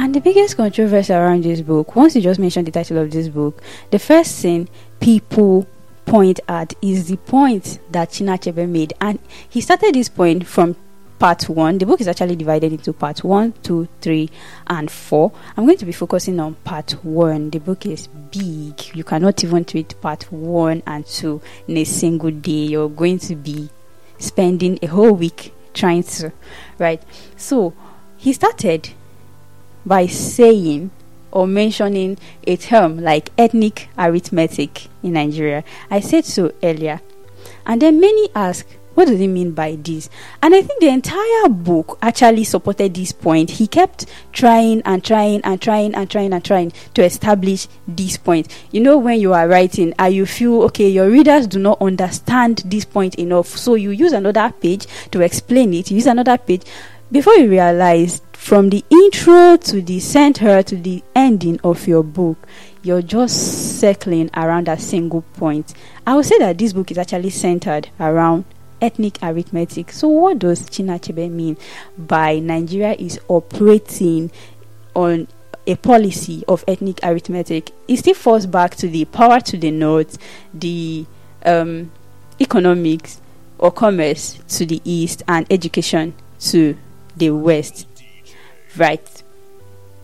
And the biggest controversy around this book, once you just mention the title of this book, the first thing people point at is the point that Chinua Achebe made. And he started this point from part 1. The book is actually divided into part 1, 2, 3, and 4. I'm going to be focusing on part 1. The book is big. You cannot even read part 1 and 2 in a single day. You're going to be spending a whole week trying to, right? So he started by saying or mentioning a term like ethnic arithmetic in Nigeria. I said so earlier. And then many ask, what does he mean by this? And I think the entire book actually supported this point. He kept trying to establish this point. You know, when you are writing and you feel, okay, your readers do not understand this point enough, so you use another page to explain it. You use another page. Before you realize, from the intro to the center to the ending of your book, you're just circling around a single point. I would say that this book is actually centered around ethnic arithmetic. So what does Chinua Achebe mean by Nigeria is operating on a policy of ethnic arithmetic? It still falls back to the power to the north, the economics or commerce to the east, and education to the west, right?